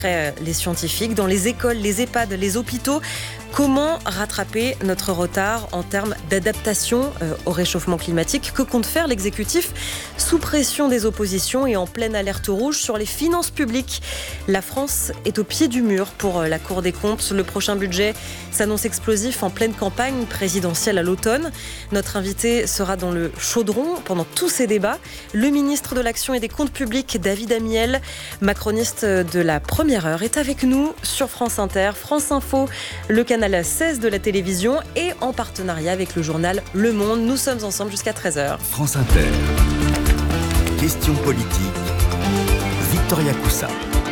Les scientifiques, dans les écoles, les EHPAD, les hôpitaux, comment rattraper notre retard en termes d'adaptation au réchauffement climatique? Que compte faire l'exécutif sous pression des oppositions et en pleine alerte rouge sur les finances publiques? La France est au pied du mur pour la Cour des comptes. Le prochain budget s'annonce explosif en pleine campagne présidentielle à l'automne. Notre invité sera dans le chaudron pendant tous ces débats. Le ministre de l'Action et des Comptes publics, David Amiel, macroniste de la première heure, est avec nous sur France Inter, France Info, le canal 16 de la télévision et en partenariat avec le journal Le Monde. Nous sommes ensemble jusqu'à 13h. France Inter. Question politique. Victoria Coussa.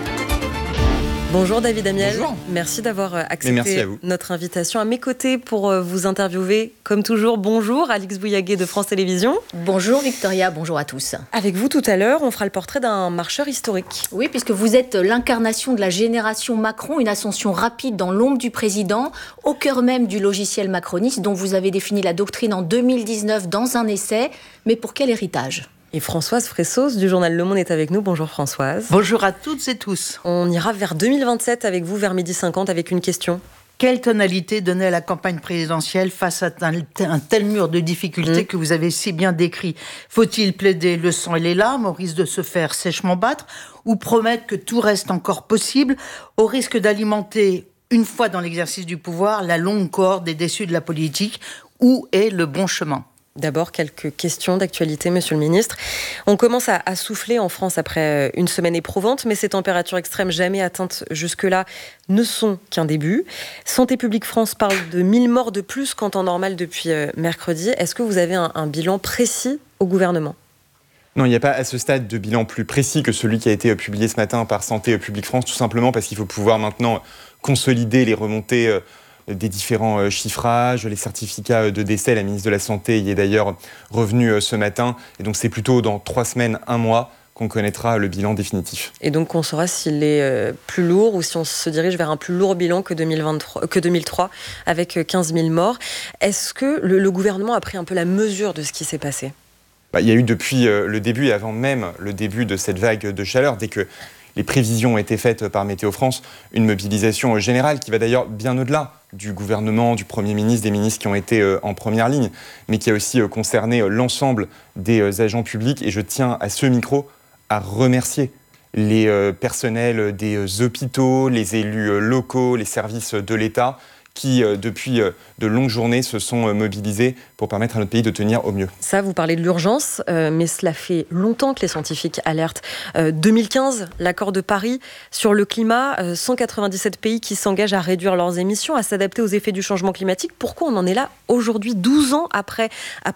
Bonjour David Amiel. Bonjour. Merci d'avoir accepté notre invitation. À mes côtés pour vous interviewer, comme toujours, bonjour Alix Bouillaguet de France Télévisions. Bonjour Victoria, bonjour à tous. Avec vous tout à l'heure, on fera le portrait d'un marcheur historique. Oui, puisque vous êtes l'incarnation de la génération Macron, une ascension rapide dans l'ombre du président, au cœur même du logiciel macroniste dont vous avez défini la doctrine en 2019 dans un essai. Mais pour quel héritage ? Et Françoise Fressos du journal Le Monde est avec nous. Bonjour Françoise. Bonjour à toutes et tous. On ira vers 2027 avec vous, vers 12h50, avec une question. Quelle tonalité donner à la campagne présidentielle face à un tel mur de difficultés que vous avez si bien décrit? Faut-il plaider le sang et les larmes au risque de se faire sèchement battre, ou promettre que tout reste encore possible au risque d'alimenter, une fois dans l'exercice du pouvoir, la longue corde des déçus de la politique? Où est le bon chemin? D'abord, quelques questions d'actualité, Monsieur le Ministre. On commence à souffler en France après une semaine éprouvante, mais ces températures extrêmes jamais atteintes jusque-là ne sont qu'un début. Santé publique France parle de 1000 morts de plus qu'en temps normal depuis mercredi. Est-ce que vous avez un bilan précis au gouvernement ? Non, il n'y a pas à ce stade de bilan plus précis que celui qui a été publié ce matin par Santé publique France, tout simplement parce qu'il faut pouvoir maintenant consolider les remontées des différents chiffrages, les certificats de décès. La ministre de la Santé y est d'ailleurs revenue ce matin. Et donc c'est plutôt dans 3 semaines, 1 mois qu'on connaîtra le bilan définitif. Et donc on saura s'il est plus lourd ou si on se dirige vers un plus lourd bilan que 2003 avec 15 000 morts. Est-ce que le gouvernement a pris un peu la mesure de ce qui s'est passé ? Il y a eu depuis le début et avant même le début de cette vague de chaleur, dès que les prévisions ont été faites par Météo France, une mobilisation générale qui va d'ailleurs bien au-delà du gouvernement, du Premier ministre, des ministres qui ont été en première ligne, mais qui a aussi concerné l'ensemble des agents publics. Et je tiens à ce micro à remercier les personnels des hôpitaux, les élus locaux, les services de l'État, qui, depuis de longues journées, se sont mobilisés pour permettre à notre pays de tenir au mieux. Ça, vous parlez de l'urgence, mais cela fait longtemps que les scientifiques alertent. 2015, l'accord de Paris sur le climat, 197 pays qui s'engagent à réduire leurs émissions, à s'adapter aux effets du changement climatique. Pourquoi on en est là aujourd'hui, 12 ans après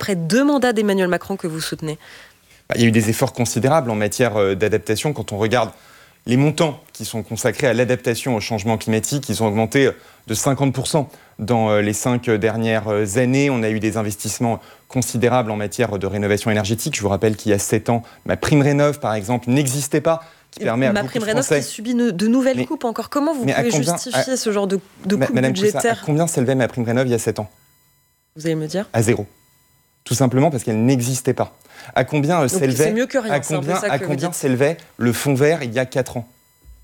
2 mandats d'Emmanuel Macron que vous soutenez ? Il y a eu des efforts considérables en matière d'adaptation. Quand on regarde les montants qui sont consacrés à l'adaptation au changement climatique, ils ont augmenté de 50% dans les 5 dernières années. On a eu des investissements considérables en matière de rénovation énergétique. Je vous rappelle qu'il y a 7 ans, MaPrimeRénov', par exemple, n'existait pas. Qui permet à MaPrimeRénov' qui subit de nouvelles coupes encore. Comment vous pouvez justifier ce genre de coupe budgétaire ? À combien s'élevait MaPrimeRénov' il y a 7 ans ? Vous allez me dire ? À 0. Tout simplement parce qu'elle n'existait pas. À combien s'élevait, c'est mieux que rien, à combien s'élevait le fonds vert il y a 4 ans ?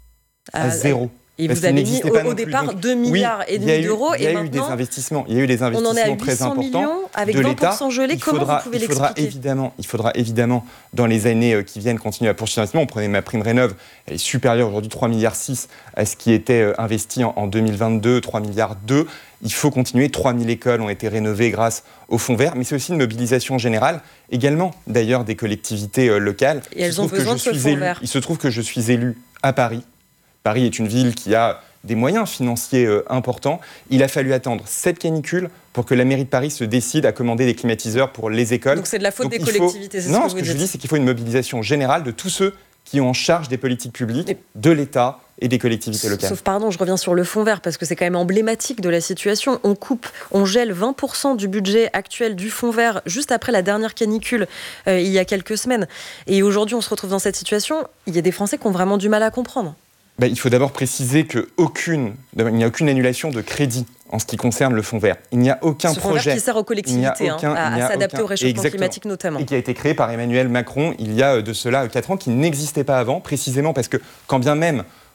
À 0. Et vous avez mis au départ 2,5 milliards d'euros. Il y a eu des investissements. Il y a eu des investissements très importants avec de l'État. 20% gelés. Comment vous pouvez l'expliquer ? Il faudra évidemment, dans les années qui viennent, continuer à poursuivre l'investissement. On prenait MaPrimeRénov', elle est supérieure aujourd'hui 3,6 milliards à ce qui était investi en 2022, 3,2 milliards. Il faut continuer. 3000 écoles ont été rénovées grâce au fonds vert. Mais c'est aussi une mobilisation générale, également d'ailleurs des collectivités locales. Et elles ont besoin de ce fonds vert. Il se trouve que je suis élu à Paris. Paris est une ville qui a des moyens financiers importants. Il a fallu attendre 7 canicules pour que la mairie de Paris se décide à commander des climatiseurs pour les écoles. Donc c'est de la faute des collectivités, c'est Non, ce que je dis, c'est qu'il faut une mobilisation générale de tous ceux qui ont en charge des politiques publiques, de l'État et des collectivités locales. Sauf, pardon, je reviens sur le fonds vert, parce que c'est quand même emblématique de la situation. On gèle 20% du budget actuel du fonds vert juste après la dernière canicule, il y a quelques semaines. Et aujourd'hui, on se retrouve dans cette situation. Il y a des Français qui ont vraiment du mal à comprendre. Il faut d'abord préciser qu'il n'y a aucune annulation de crédit en ce qui concerne le fonds vert. Il n'y a aucun projet. Ce fonds vert qui sert aux collectivités à s'adapter au réchauffement climatique notamment. Et qui a été créé par Emmanuel Macron il y a de cela 4 ans, qui n'existait pas avant, précisément parce que quand bien même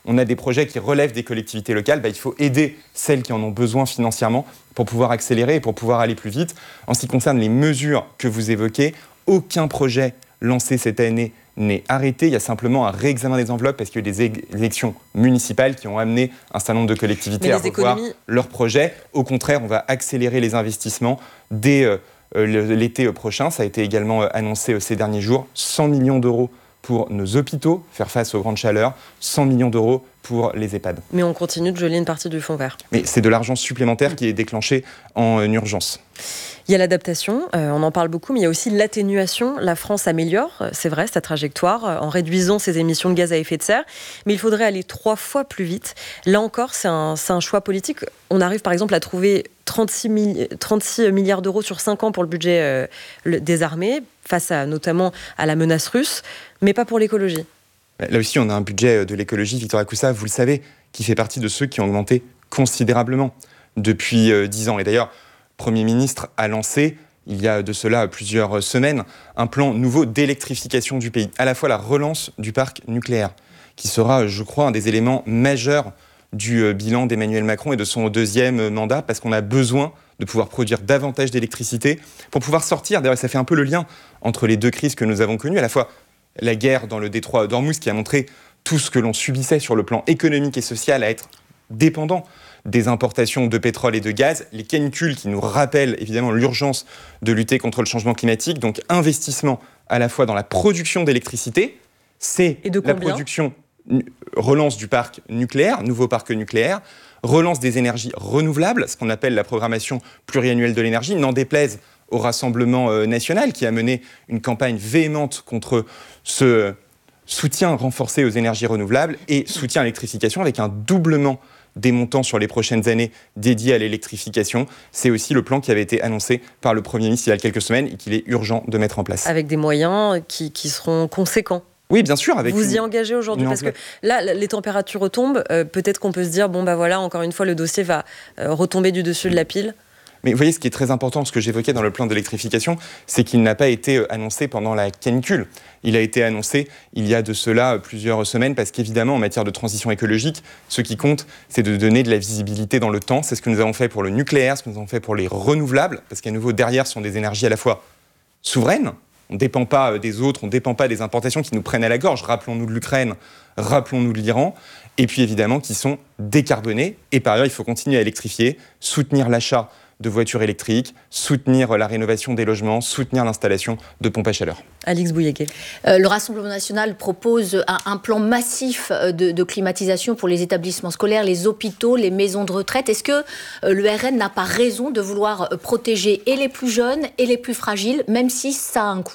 on a des projets qui relèvent des collectivités locales, il faut aider celles qui en ont besoin financièrement pour pouvoir accélérer et pour pouvoir aller plus vite. En ce qui concerne les mesures que vous évoquez, aucun projet lancé cette année n'est arrêté. Il y a simplement un réexamen des enveloppes parce qu'il y a eu des élections municipales qui ont amené un certain nombre de collectivités à revoir leurs projets. Au contraire, on va accélérer les investissements dès l'été prochain. Ça a été également annoncé ces derniers jours. 100 millions d'euros pour nos hôpitaux, faire face aux grandes chaleurs, 100 millions d'euros pour les EHPAD. Mais on continue de geler une partie du fonds vert. Mais c'est de l'argent supplémentaire qui est déclenché en urgence. Il y a l'adaptation, on en parle beaucoup, mais il y a aussi l'atténuation. La France améliore, c'est vrai, sa trajectoire en réduisant ses émissions de gaz à effet de serre, mais il faudrait aller 3 fois plus vite. Là encore, c'est un choix politique. On arrive par exemple à trouver 36 milliards d'euros sur 5 ans pour le budget des armées, face notamment à la menace russe, mais pas pour l'écologie. Là aussi, on a un budget de l'écologie, Victoria Coussa, vous le savez, qui fait partie de ceux qui ont augmenté considérablement depuis 10 ans. Et d'ailleurs, le Premier ministre a lancé, il y a de cela plusieurs semaines, un plan nouveau d'électrification du pays. À la fois la relance du parc nucléaire, qui sera, je crois, un des éléments majeurs du bilan d'Emmanuel Macron et de son 2e mandat, parce qu'on a besoin de pouvoir produire davantage d'électricité pour pouvoir sortir. D'ailleurs, ça fait un peu le lien entre les 2 crises que nous avons connues, à la fois la guerre dans le détroit d'Ormuz, qui a montré tout ce que l'on subissait sur le plan économique et social à être dépendant des importations de pétrole et de gaz, les canicules qui nous rappellent évidemment l'urgence de lutter contre le changement climatique, donc investissement à la fois dans la production d'électricité, c'est la production, relance du parc nucléaire, nouveau parc nucléaire, relance des énergies renouvelables, ce qu'on appelle la programmation pluriannuelle de l'énergie, n'en déplaise au Rassemblement national qui a mené une campagne véhémente contre ce soutien renforcé aux énergies renouvelables et soutien à l'électrification avec un doublement des montants sur les prochaines années dédiés à l'électrification. C'est aussi le plan qui avait été annoncé par le Premier ministre il y a quelques semaines et qu'il est urgent de mettre en place. Avec des moyens qui seront conséquents. Oui, bien sûr. Vous y engagez aujourd'hui parce que là, les températures retombent. Peut-être qu'on peut se dire, voilà, encore une fois, le dossier va retomber du dessus de la pile. Mais vous voyez, ce qui est très important, ce que j'évoquais dans le plan d'électrification, c'est qu'il n'a pas été annoncé pendant la canicule. Il a été annoncé il y a de cela plusieurs semaines, parce qu'évidemment, en matière de transition écologique, ce qui compte, c'est de donner de la visibilité dans le temps. C'est ce que nous avons fait pour le nucléaire, ce que nous avons fait pour les renouvelables, parce qu'à nouveau, derrière, ce sont des énergies à la fois souveraines. On ne dépend pas des autres, on ne dépend pas des importations qui nous prennent à la gorge. Rappelons-nous de l'Ukraine, rappelons-nous de l'Iran. Et puis évidemment, qui sont décarbonées. Et par ailleurs, il faut continuer à électrifier, soutenir l'achat de voitures électriques, soutenir la rénovation des logements, soutenir l'installation de pompes à chaleur. Alix Bouilléguet. Le Rassemblement national propose un plan massif de climatisation pour les établissements scolaires, les hôpitaux, les maisons de retraite. Est-ce que le RN n'a pas raison de vouloir protéger et les plus jeunes et les plus fragiles, même si ça a un coût ?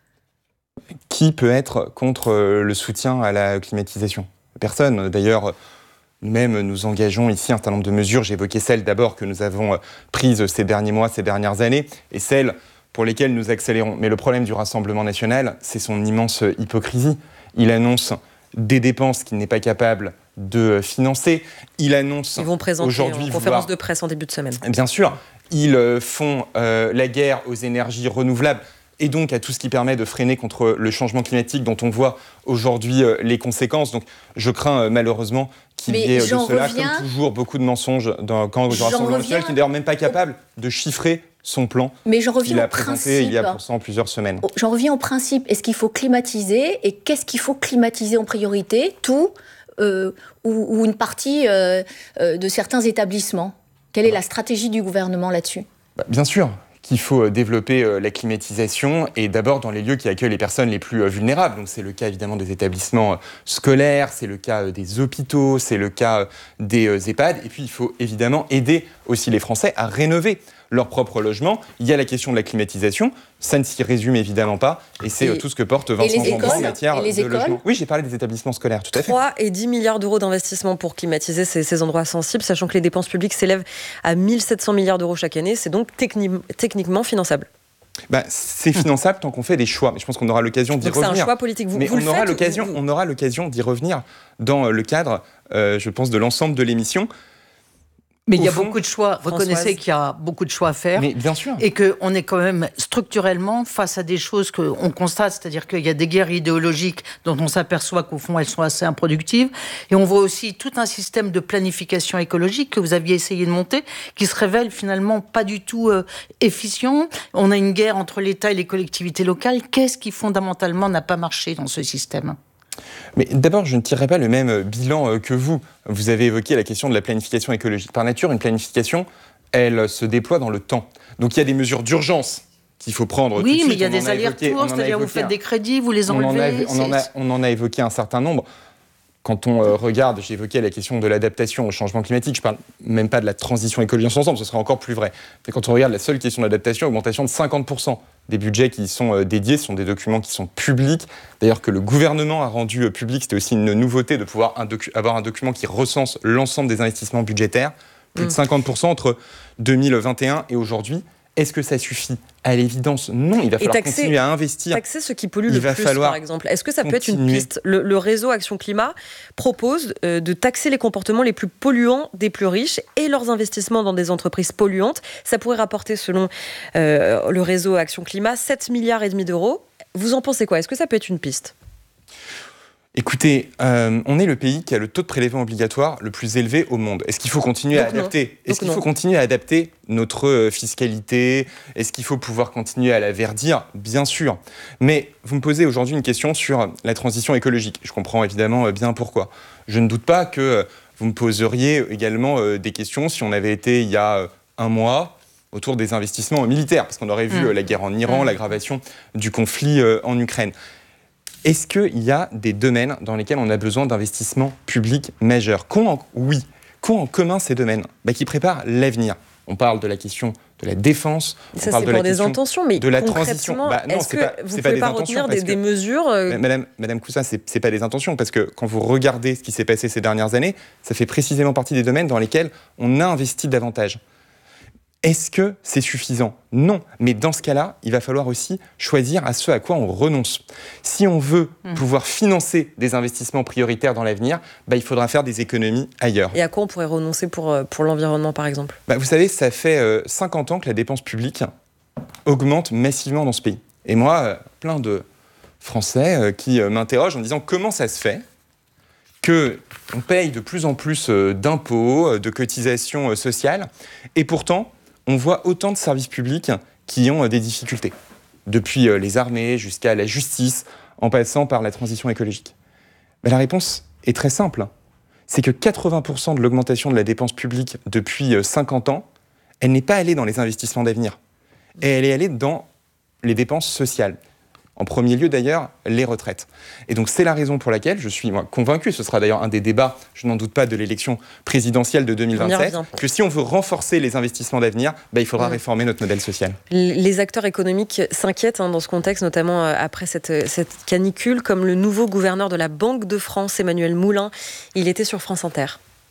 Qui peut être contre le soutien à la climatisation ? Personne. D'ailleurs, nous-mêmes, nous engageons ici un certain nombre de mesures. J'évoquais celles d'abord que nous avons prises ces derniers mois, ces dernières années, et celles pour lesquelles nous accélérons. Mais le problème du Rassemblement national, c'est son immense hypocrisie. Il annonce des dépenses qu'il n'est pas capable de financer. Ils vont présenter en conférence de presse en début de semaine. Bien sûr. Ils font la guerre aux énergies renouvelables et donc à tout ce qui permet de freiner contre le changement climatique dont on voit aujourd'hui les conséquences. Donc je crains malheureusement qu'il y ait de cela, comme toujours, beaucoup de mensonges dans le camp du Rassemblement national, qui n'est d'ailleurs même pas capable de chiffrer son plan qu'il a présenté il y a pour ça en plusieurs semaines. J'en reviens au principe. Est-ce qu'il faut climatiser ? Et qu'est-ce qu'il faut climatiser en priorité ? Tout ou une partie de certains établissements ? Quelle est la stratégie du gouvernement là-dessus ? Bien sûr qu'il faut développer la climatisation, et d'abord dans les lieux qui accueillent les personnes les plus vulnérables. Donc c'est le cas évidemment des établissements scolaires, c'est le cas des hôpitaux, c'est le cas des EHPAD. Et puis il faut évidemment aider aussi les Français à rénover leur propre logement. Il y a la question de la climatisation, ça ne s'y résume évidemment pas, et c'est tout ce que porte Vincent Jeanbrun en matière de logement. Oui, j'ai parlé des établissements scolaires, tout à fait. 3 et 10 milliards d'euros d'investissement pour climatiser ces endroits sensibles, sachant que les dépenses publiques s'élèvent à 1 700 milliards d'euros chaque année. C'est donc techniquement finançable. C'est finançable tant qu'on fait des choix. Mais je pense qu'on aura l'occasion d'y revenir. C'est un choix politique. Mais on aura l'occasion d'y revenir dans le cadre, je pense, de l'ensemble de l'émission. Mais il y a beaucoup de choix. Françoise. Reconnaissez qu'il y a beaucoup de choix à faire. Mais bien sûr. Et qu'on est quand même structurellement face à des choses qu'on constate, c'est-à-dire qu'il y a des guerres idéologiques dont on s'aperçoit qu'au fond, elles sont assez improductives. Et on voit aussi tout un système de planification écologique que vous aviez essayé de monter, qui se révèle finalement pas du tout efficient. On a une guerre entre l'État et les collectivités locales. Qu'est-ce qui fondamentalement n'a pas marché dans ce système ? Mais d'abord, je ne tirerai pas le même bilan que vous. Vous avez évoqué la question de la planification écologique. Par nature, une planification, elle se déploie dans le temps. Donc il y a des mesures d'urgence qu'il faut prendre tout de suite. Oui, mais il y a des allers-retours, c'est-à-dire vous faites des crédits, vous les enlevez. On en a évoqué un certain nombre. Quand on regarde, j'ai évoqué la question de l'adaptation au changement climatique, je ne parle même pas de la transition écologique ensemble, ce serait encore plus vrai. Mais quand on regarde la seule question d'adaptation, augmentation de 50% des budgets qui y sont dédiés, ce sont des documents qui sont publics, d'ailleurs que le gouvernement a rendu public, c'était aussi une nouveauté de pouvoir avoir un document qui recense l'ensemble des investissements budgétaires, plus de 50% entre 2021 et aujourd'hui. Est-ce que ça suffit ? À l'évidence, non. Il va falloir continuer à investir. Taxer ceux qui polluent le plus, par exemple. Est-ce que ça peut être une piste ? Le réseau Action Climat propose de taxer les comportements les plus polluants des plus riches et leurs investissements dans des entreprises polluantes. Ça pourrait rapporter, selon le réseau Action Climat, 7,5 milliards d'euros. Vous en pensez quoi ? Est-ce que ça peut être une piste ? Écoutez, on est le pays qui a le taux de prélèvement obligatoire le plus élevé au monde. Est-ce qu'il faut continuer à adapter ? Est-ce qu'il faut continuer à adapter notre fiscalité ? Est-ce qu'il faut pouvoir continuer à la verdir ? Bien sûr. Mais vous me posez aujourd'hui une question sur la transition écologique. Je comprends évidemment bien pourquoi. Je ne doute pas que vous me poseriez également des questions si on avait été il y a un mois autour des investissements militaires, parce qu'on aurait vu la guerre en Iran, l'aggravation du conflit en Ukraine. Est-ce qu'il y a des domaines dans lesquels on a besoin d'investissements publics majeurs ? Oui. Qu'ont en commun ces domaines ? Qui préparent l'avenir. On parle de la question de la défense, on parle de la question intentions, mais de la transition. Non, est-ce que vous ne pouvez pas retenir des mesures Madame Coussa, ce n'est pas des intentions, parce que quand vous regardez ce qui s'est passé ces dernières années, ça fait précisément partie des domaines dans lesquels on a investi davantage. Est-ce que c'est suffisant ? Non. Mais dans ce cas-là, il va falloir aussi choisir à ce à quoi on renonce. Si on veut pouvoir financer des investissements prioritaires dans l'avenir, il faudra faire des économies ailleurs. Et à quoi on pourrait renoncer pour l'environnement, par exemple ? Vous savez, ça fait 50 ans que la dépense publique augmente massivement dans ce pays. Et moi, plein de Français qui m'interrogent en disant comment ça se fait qu'on paye de plus en plus d'impôts, de cotisations sociales, et pourtant, on voit autant de services publics qui ont des difficultés, depuis les armées jusqu'à la justice, en passant par la transition écologique. La réponse est très simple. C'est que 80% de l'augmentation de la dépense publique depuis 50 ans, elle n'est pas allée dans les investissements d'avenir. Et elle est allée dans les dépenses sociales. En premier lieu, d'ailleurs, les retraites. Et donc, c'est la raison pour laquelle je suis convaincu, ce sera d'ailleurs un des débats, je n'en doute pas, de l'élection présidentielle de 2027, que si on veut renforcer les investissements d'avenir, il faudra réformer notre modèle social. Les acteurs économiques s'inquiètent dans ce contexte, notamment après cette canicule, comme le nouveau gouverneur de la Banque de France, Emmanuel Moulin. Il était sur France Inter.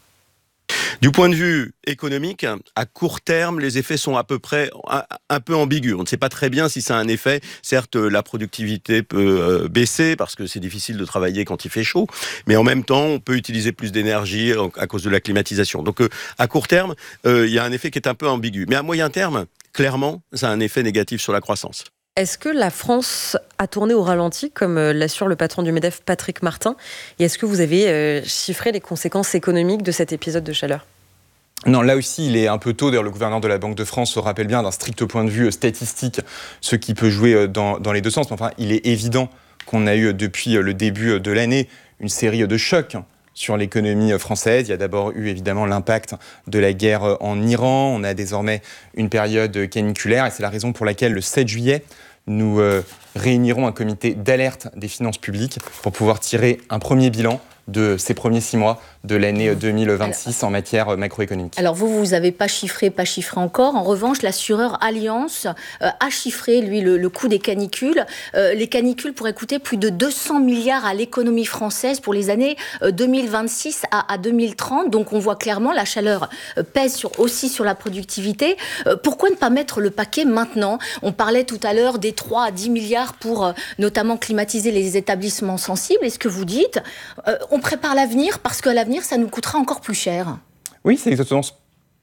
Du point de vue économique, à court terme, les effets sont à peu près un peu ambigus. On ne sait pas très bien si ça a un effet. Certes, la productivité peut baisser parce que c'est difficile de travailler quand il fait chaud, mais en même temps, on peut utiliser plus d'énergie à cause de la climatisation. Donc, à court terme, il y a un effet qui est un peu ambigu. Mais à moyen terme, clairement, ça a un effet négatif sur la croissance. Est-ce que la France a tourné au ralenti, comme l'assure le patron du MEDEF, Patrick Martin ? Et est-ce que vous avez chiffré les conséquences économiques de cet épisode de chaleur ? Non, là aussi, il est un peu tôt. D'ailleurs, le gouverneur de la Banque de France se rappelle bien d'un strict point de vue statistique, ce qui peut jouer dans les deux sens. Mais enfin, il est évident qu'on a eu, depuis le début de l'année, une série de chocs sur l'économie française. Il y a d'abord eu évidemment l'impact de la guerre en Iran. On a désormais une période caniculaire et c'est la raison pour laquelle le 7 juillet, nous réunirons un comité d'alerte des finances publiques pour pouvoir tirer un premier bilan de ces premiers 6 mois de l'année 2026 en matière macroéconomique. Alors vous n'avez pas chiffré encore. En revanche, l'assureur Allianz a chiffré, lui, le coût des canicules. Les canicules pourraient coûter plus de 200 milliards à l'économie française pour les années 2026 à 2030. Donc on voit clairement la chaleur pèse aussi sur la productivité. Pourquoi ne pas mettre le paquet maintenant ? On parlait tout à l'heure des 3 à 10 milliards pour notamment climatiser les établissements sensibles. Est-ce que vous dites on prépare l'avenir parce qu'à l'avenir, ça nous coûtera encore plus cher. Oui, c'est exactement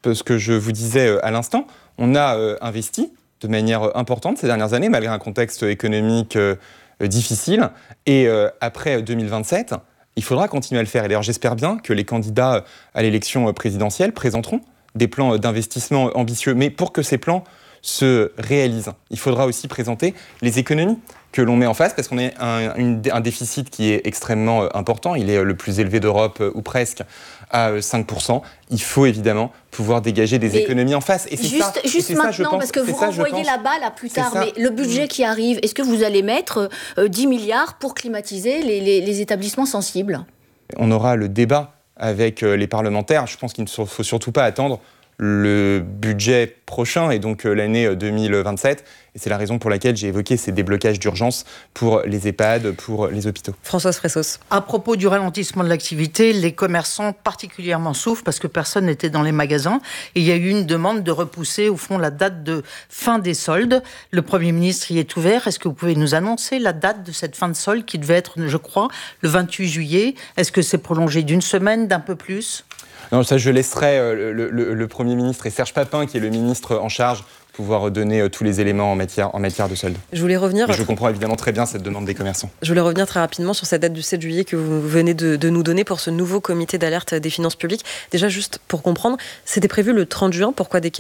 ce que je vous disais à l'instant, on a investi de manière importante ces dernières années, malgré un contexte économique difficile. Et après 2027, il faudra continuer à le faire. Et d'ailleurs, j'espère bien que les candidats à l'élection présidentielle présenteront des plans d'investissement ambitieux. Mais pour que ces plans se réalisent, il faudra aussi présenter les économies que l'on met en face, parce qu'on a un déficit qui est extrêmement important. Il est le plus élevé d'Europe, ou presque, à 5%. Il faut évidemment pouvoir dégager des économies en face. Et c'est juste maintenant, parce que vous renvoyez la balle à plus tard, mais le budget qui arrive, est-ce que vous allez mettre 10 milliards pour climatiser les établissements sensibles ? On aura le débat avec les parlementaires. Je pense qu'il ne faut surtout pas attendre le budget prochain, et donc l'année 2027. Et c'est la raison pour laquelle j'ai évoqué ces déblocages d'urgence pour les EHPAD, pour les hôpitaux. Françoise Fressos. À propos du ralentissement de l'activité, les commerçants particulièrement souffrent parce que personne n'était dans les magasins. Et il y a eu une demande de repousser, au fond, la date de fin des soldes. Le Premier ministre y est ouvert. Est-ce que vous pouvez nous annoncer la date de cette fin de solde qui devait être, je crois, le 28 juillet ? Est-ce que c'est prolongé d'une semaine, d'un peu plus ? Non, ça je laisserai le Premier ministre et Serge Papin, qui est le ministre en charge, pouvoir donner tous les éléments en matière de solde. Je voulais revenir... Mais je comprends évidemment très bien cette demande des commerçants. Je voulais revenir très rapidement sur cette date du 7 juillet que vous venez de nous donner pour ce nouveau comité d'alerte des finances publiques. Déjà, juste pour comprendre, c'était prévu le 30 juin, pourquoi décaler ?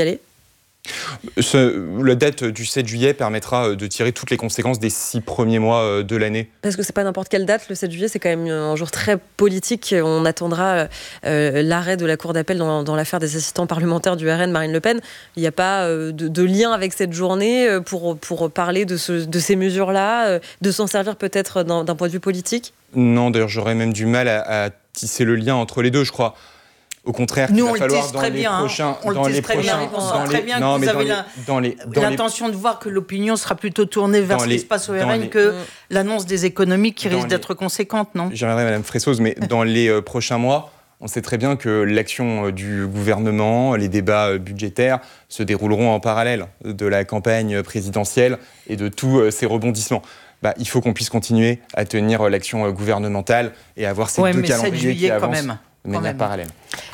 La date du 7 juillet permettra de tirer toutes les conséquences des 6 premiers mois de l'année. Parce que c'est pas n'importe quelle date, le 7 juillet, c'est quand même un jour très politique. On attendra l'arrêt de la Cour d'appel dans l'affaire des assistants parlementaires du RN, Marine Le Pen. Il n'y a pas de lien avec cette journée pour parler de ces mesures-là, de s'en servir peut-être d'un point de vue politique ? Non, d'ailleurs, j'aurais même du mal à tisser le lien entre les deux, je crois. Au contraire, nous, on le teste très bien. On le teste très bien. On sent très bien que vous avez l'intention de voir que l'opinion sera plutôt tournée vers ce qui se passe au RN que l'annonce des économies qui risque d'être conséquente, non ? J'y reviendrai, Madame Fressos, mais dans les prochains mois, on sait très bien que l'action du gouvernement, les débats budgétaires se dérouleront en parallèle de la campagne présidentielle et de tous ces rebondissements. Il faut qu'on puisse continuer à tenir l'action gouvernementale et avoir ces deux calendriers qui avancent de manière parallèle.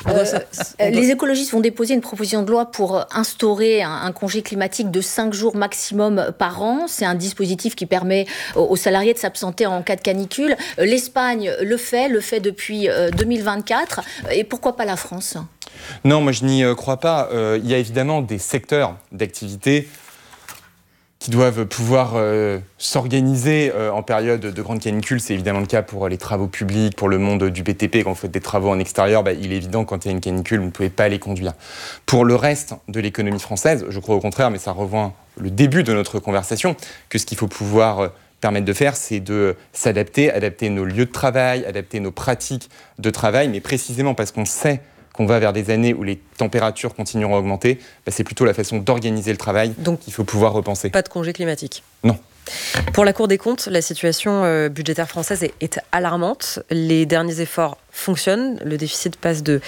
Les écologistes vont déposer une proposition de loi pour instaurer un congé climatique de 5 jours maximum par an. C'est un dispositif qui permet aux salariés de s'absenter en cas de canicule. L'Espagne le fait depuis 2024. Et pourquoi pas la France ? Non, moi je n'y crois pas. Il y a évidemment des secteurs d'activité qui doivent pouvoir s'organiser en période de grande canicule. C'est évidemment le cas pour les travaux publics, pour le monde du BTP. Quand vous faites des travaux en extérieur, il est évident que quand il y a une canicule, vous ne pouvez pas les conduire. Pour le reste de l'économie française, je crois au contraire, mais ça rejoint le début de notre conversation, que ce qu'il faut pouvoir permettre de faire, c'est de s'adapter, adapter nos lieux de travail, adapter nos pratiques de travail, mais précisément parce qu'on sait qu'on va vers des années où les températures continueront à augmenter, c'est plutôt la façon d'organiser le travail qu'il faut pouvoir repenser. Pas de congé climatique ? Non. Pour la Cour des comptes, la situation budgétaire française est alarmante. Les derniers efforts fonctionnent. Le déficit passe de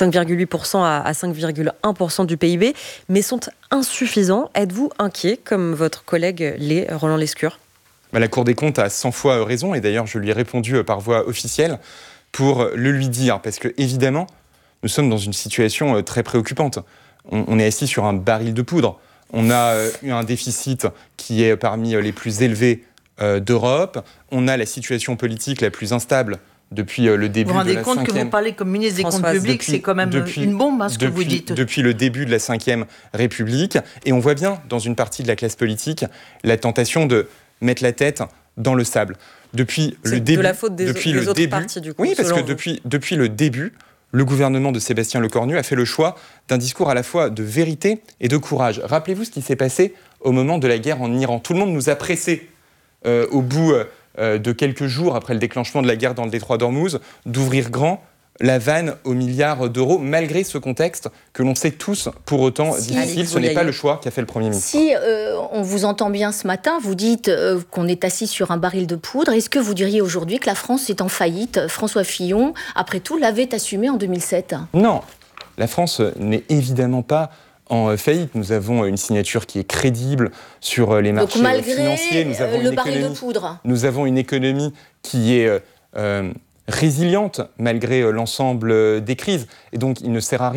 5,8% à 5,1% du PIB, mais sont insuffisants. Êtes-vous inquiet, comme votre collègue Roland Lescure ? La Cour des comptes a 100 fois raison, et d'ailleurs je lui ai répondu par voie officielle pour le lui dire, parce que évidemment, nous sommes dans une situation très préoccupante. On est assis sur un baril de poudre. On a eu un déficit qui est parmi les plus élevés d'Europe. On a la situation politique la plus instable depuis le début de la 5e... Vous vous rendez compte que vous parlez comme ministre des Comptes publics, c'est quand même une bombe, ce que vous dites. Depuis le début de la 5e République. Et on voit bien, dans une partie de la classe politique, la tentation de mettre la tête dans le sable. Depuis le début... de la faute des autres partis, du coup. Oui, parce que depuis le début... Le gouvernement de Sébastien Lecornu a fait le choix d'un discours à la fois de vérité et de courage. Rappelez-vous ce qui s'est passé au moment de la guerre en Iran. Tout le monde nous a pressés, au bout de quelques jours après le déclenchement de la guerre dans le détroit d'Ormuz, d'ouvrir grand la vanne aux milliards d'euros, malgré ce contexte que l'on sait tous pour autant difficile. Ce n'est pas le choix qu'a fait le Premier ministre. Si on vous entend bien ce matin, vous dites qu'on est assis sur un baril de poudre. Est-ce que vous diriez aujourd'hui que la France est en faillite ? François Fillon, après tout, l'avait assumé en 2007. Non, la France n'est évidemment pas en faillite. Nous avons une signature qui est crédible sur les marchés financiers. Nous avons le baril de poudre. Nous avons une économie qui est résiliente malgré l'ensemble des crises. Et donc, il ne sert à rien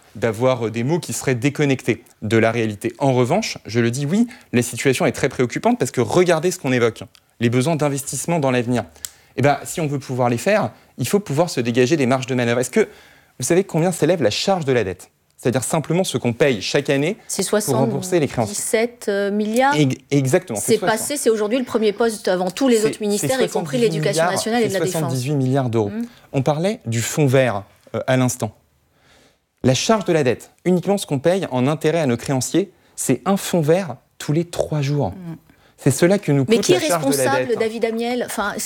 d'avoir des mots qui seraient déconnectés de la réalité. En revanche, je le dis, oui, la situation est très préoccupante parce que regardez ce qu'on évoque, les besoins d'investissement dans l'avenir. Eh bien, si on veut pouvoir les faire, il faut pouvoir se dégager des marges de manœuvre. Est-ce que vous savez combien s'élève la charge de la dette ? C'est-à-dire simplement ce qu'on paye chaque année pour rembourser les créances. 17 milliards. Exactement. C'est aujourd'hui le premier poste avant tous les autres ministères, y compris l'Éducation nationale et de la Défense. 78 milliards d'euros. On parlait du fonds vert à l'instant. La charge de la dette, uniquement ce qu'on paye en intérêt à nos créanciers, c'est un fonds vert tous les 3 jours. C'est cela que nous coûte la charge de la dette. Mais qui est responsable, David Amiel ?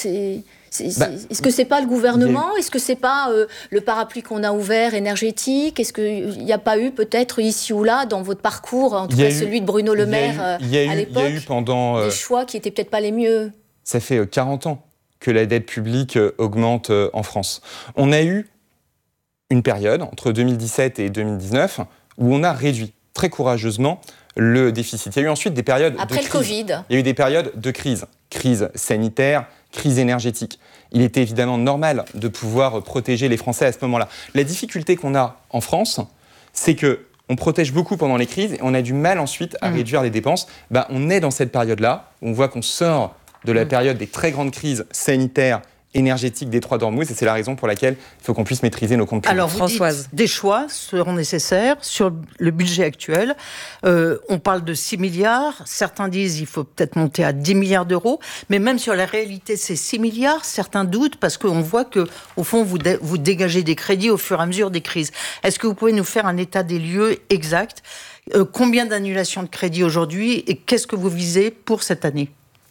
Est-ce que c'est pas le gouvernement ? Est-ce que c'est pas le parapluie qu'on a ouvert énergétique ? Est-ce qu'il n'y a pas eu peut-être ici ou là dans votre parcours, en tout cas celui de Bruno Le Maire à l'époque, des choix qui étaient peut-être pas les mieux ? Ça fait 40 ans que la dette publique augmente en France. On a eu une période entre 2017 et 2019 où on a réduit très courageusement le déficit. Il y a eu ensuite des périodes après de le crise. Covid. Il y a eu des périodes de crise. Crise sanitaire, crise énergétique. Il était évidemment normal de pouvoir protéger les Français à ce moment-là. La difficulté qu'on a en France, c'est qu'on protège beaucoup pendant les crises et on a du mal ensuite à réduire les dépenses. On est dans cette période-là, où on voit qu'on sort de la période des très grandes crises sanitaires, énergétique des Trois d'Ormuz, et c'est la raison pour laquelle il faut qu'on puisse maîtriser nos comptes publics. Alors, Françoise, des choix seront nécessaires sur le budget actuel. On parle de 6 milliards. Certains disent qu'il faut peut-être monter à 10 milliards d'euros. Mais même sur la réalité de ces 6 milliards, certains doutent parce qu'on voit qu'au fond, vous dégagez des crédits au fur et à mesure des crises. Est-ce que vous pouvez nous faire un état des lieux exact ? Combien d'annulations de crédits aujourd'hui et qu'est-ce que vous visez pour cette année ?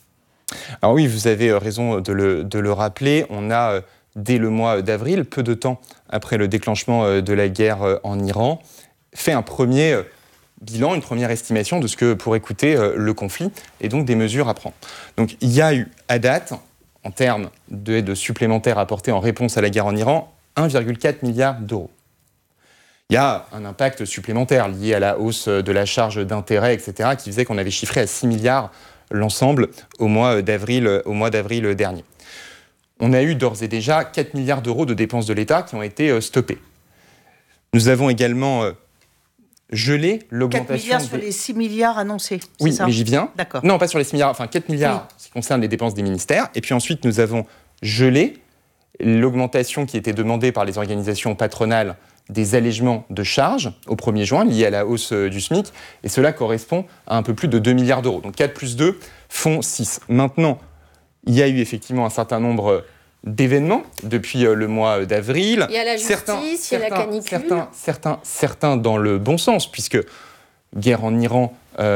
Alors oui, vous avez raison de le rappeler. On a, dès le mois d'avril, peu de temps après le déclenchement de la guerre en Iran, fait un premier bilan, une première estimation de ce que pourrait coûter le conflit et donc des mesures à prendre. Donc il y a eu, à date, en termes d'aide supplémentaire apportée en réponse à la guerre en Iran, 1,4 milliard d'euros. Il y a un impact supplémentaire lié à la hausse de la charge d'intérêt, etc., qui faisait qu'on avait chiffré à 6 milliards l'ensemble au mois d'avril dernier. On a eu d'ores et déjà 4 milliards d'euros de dépenses de l'État qui ont été stoppées. Nous avons également gelé l'augmentation... 4 milliards sur les 6 milliards annoncés, c'est oui, ça ? mais j'y viens. D'accord. Non, pas sur les 6 milliards, enfin 4 milliards qui concernent les dépenses des ministères. Et puis ensuite, nous avons gelé l'augmentation qui était demandée par les organisations patronales des allègements de charges au 1er juin liés à la hausse du SMIC, et cela correspond à un peu plus de 2 milliards d'euros. Donc 4 plus 2 font 6. Maintenant, il y a eu effectivement un certain nombre d'événements depuis le mois d'avril. Il y a la justice, il y a la canicule. Certains dans le bon sens, puisque guerre en Iran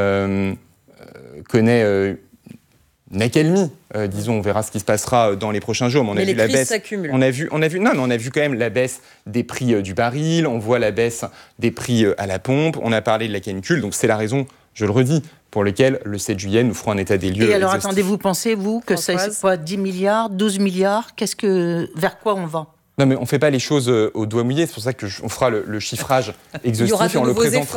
connaît une accalmie, disons, on verra ce qui se passera dans les prochains jours. Mais les crises s'accumulent. On a vu quand même la baisse des prix du baril, on voit la baisse des prix à la pompe, on a parlé de la canicule, donc c'est la raison, je le redis, pour laquelle le 7 juillet nous ferons un état des lieux. Et alors attendez, vous pensez-vous que c'est quoi, 10 milliards, 12 milliards, vers quoi on va ? Non, mais on ne fait pas les choses au doigt mouillé. C'est pour ça qu'on fera le chiffrage exhaustif et on le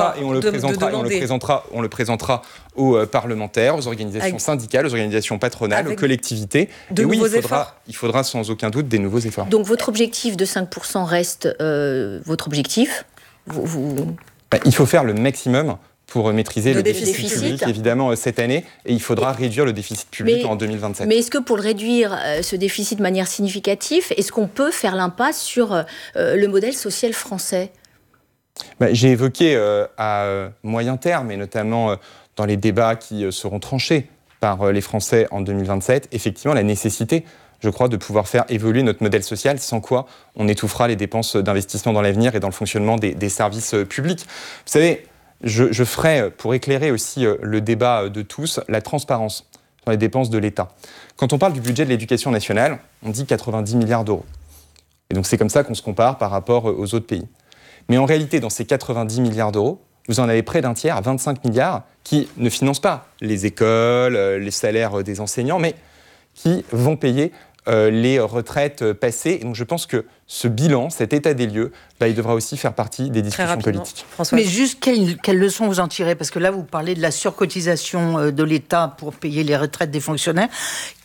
présentera aux parlementaires, aux organisations syndicales, aux organisations patronales, aux collectivités. Et oui, il faudra sans aucun doute des nouveaux efforts. Donc votre objectif de 5% reste votre objectif. Il faut faire le maximum pour maîtriser le déficit public, évidemment, cette année. Et il faudra réduire le déficit public en 2027. Mais est-ce que pour le réduire, ce déficit de manière significative, est-ce qu'on peut faire l'impasse sur le modèle social français ? J'ai évoqué à moyen terme, et notamment dans les débats qui seront tranchés par les Français en 2027, effectivement, la nécessité, je crois, de pouvoir faire évoluer notre modèle social, sans quoi on étouffera les dépenses d'investissement dans l'avenir et dans le fonctionnement des services publics. Vous savez, je ferai, pour éclairer aussi le débat de tous, la transparence sur les dépenses de l'État. Quand on parle du budget de l'éducation nationale, on dit 90 milliards d'euros. Et donc c'est comme ça qu'on se compare par rapport aux autres pays. Mais en réalité, dans ces 90 milliards d'euros, vous en avez près d'un tiers, 25 milliards, qui ne financent pas les écoles, les salaires des enseignants, mais qui vont payer les retraites passées. Et donc je pense que ce bilan, cet état des lieux, il devra aussi faire partie des discussions politiques. Mais juste, quelles leçons vous en tirez ? Parce que là, vous parlez de la surcotisation de l'État pour payer les retraites des fonctionnaires.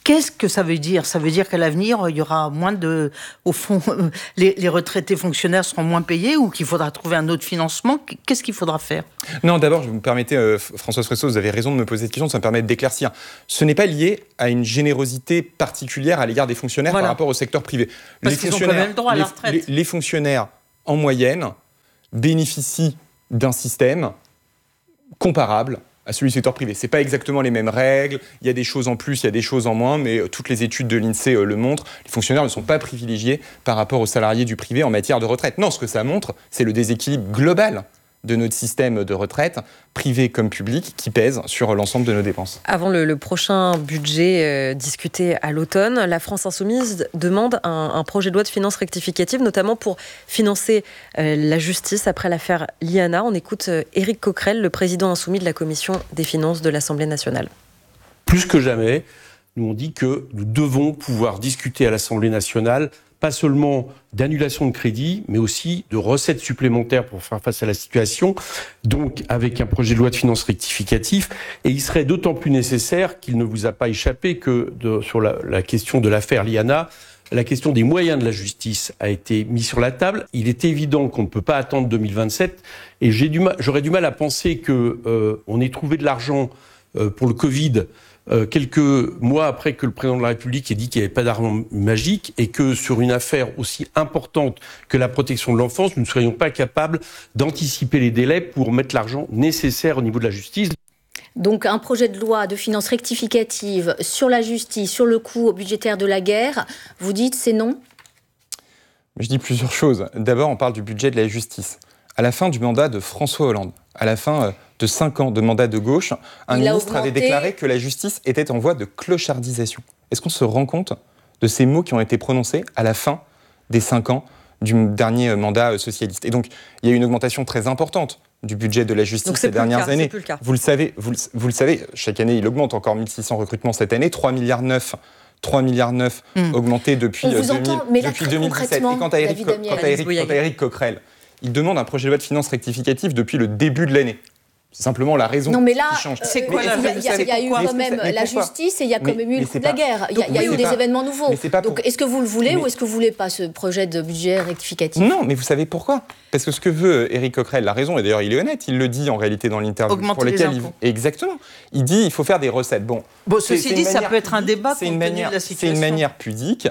Qu'est-ce que ça veut dire ? Ça veut dire qu'à l'avenir, il y aura moins de... Au fond, les retraités fonctionnaires seront moins payés ou qu'il faudra trouver un autre financement ? Qu'est-ce qu'il faudra faire ? Non, d'abord, vous me permettez, Françoise Fresso, vous avez raison de me poser cette question, ça me permet d'éclaircir. Ce n'est pas lié à une générosité particulière à l'égard des fonctionnaires par rapport au secteur privé. Parce qu'ils ont quand même le droit à la retraite. Les fonctionnaires, en moyenne, bénéficient d'un système comparable à celui du secteur privé. Ce n'est pas exactement les mêmes règles, il y a des choses en plus, il y a des choses en moins, mais toutes les études de l'INSEE le montrent, les fonctionnaires ne sont pas privilégiés par rapport aux salariés du privé en matière de retraite. Non, ce que ça montre, c'est le déséquilibre global de notre système de retraite, privé comme public, qui pèse sur l'ensemble de nos dépenses. Avant le prochain budget discuté à l'automne, la France Insoumise demande un projet de loi de finances rectificative, notamment pour financer la justice après l'affaire Liana. On écoute Éric Coquerel, le président insoumis de la Commission des finances de l'Assemblée nationale. Plus que jamais, nous on dit que nous devons pouvoir discuter à l'Assemblée nationale pas seulement d'annulation de crédit, mais aussi de recettes supplémentaires pour faire face à la situation, donc avec un projet de loi de finances rectificatif. Et il serait d'autant plus nécessaire qu'il ne vous a pas échappé que sur la question de l'affaire Liana, la question des moyens de la justice a été mise sur la table. Il est évident qu'on ne peut pas attendre 2027, et j'aurais du mal à penser qu'on ait trouvé de l'argent pour le Covid quelques mois après que le président de la République ait dit qu'il n'y avait pas d'argent magique et que sur une affaire aussi importante que la protection de l'enfance, nous ne serions pas capables d'anticiper les délais pour mettre l'argent nécessaire au niveau de la justice. Donc un projet de loi de finances rectificative sur la justice, sur le coût budgétaire de la guerre, vous dites c'est non ? Je dis plusieurs choses. D'abord, on parle du budget de la justice. À la fin du mandat de François Hollande, à la fin de 5 ans de mandat de gauche, un ministre avait déclaré que la justice était en voie de clochardisation. Est-ce qu'on se rend compte de ces mots qui ont été prononcés à la fin des 5 ans du dernier mandat socialiste ? Et donc, il y a eu une augmentation très importante du budget de la justice ces dernières années. Vous le savez, chaque année, il augmente encore 1600 recrutements cette année, 3,9 milliards augmentés depuis 2017. Et quant à Éric Coquerel, il demande un projet de loi de finances rectificative depuis le début de l'année. C'est simplement la raison qui change. C'est quoi il y a eu quand même la justice et il y a quand même eu le coup de la guerre. Il y a eu des événements nouveaux. Donc est-ce que vous le voulez ou est-ce que vous ne voulez pas ce projet de budget rectificatif ? Non, mais vous savez pourquoi ? Parce que ce que veut Éric Coquerel, la raison, et d'ailleurs il est honnête, il le dit en réalité dans l'interview. Augmenter les impôts. Exactement. Il dit il faut faire des recettes. Bon, ceci dit, ça peut être un débat compte tenu de la situation. C'est une manière pudique